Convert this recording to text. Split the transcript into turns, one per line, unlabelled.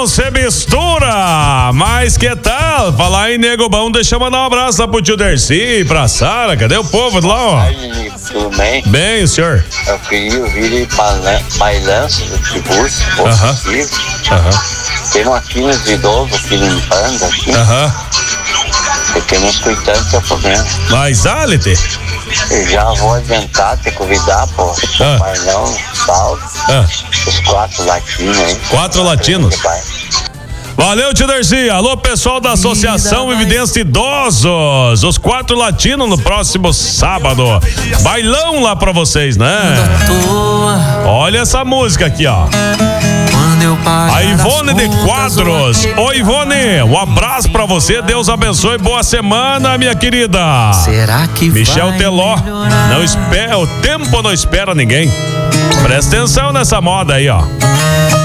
não se mistura. Mas que tal? Falar em nego bom, deixa eu mandar um abraço lá pro tio Dercy, pra Sara. Cadê o povo de lá, ó?
Tudo bem?
Bem, o senhor?
Eu queria ouvir bailanço do Tiburcio, possível. Tem uma filha de idoso aqui limpando aqui. Porque não escutando seu problema.
Mas, Alete?
Eu já vou adiantar, te convidar, pô. Bailão, salve. Os 4 latinos aí.
4 latinos? Valeu, tio Dercy. Alô, pessoal da Associação Evidência Idosos. Os 4 latinos no próximo sábado. Bailão lá pra vocês, né? Olha essa música aqui, ó. A Ivone de Quadros. Oi, Ivone, um abraço pra você, Deus abençoe, boa semana, minha querida.
Será que
Michel Teló, não espera, o tempo não espera ninguém. Presta atenção nessa moda aí, ó.